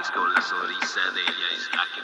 con la sonrisa de ella es a que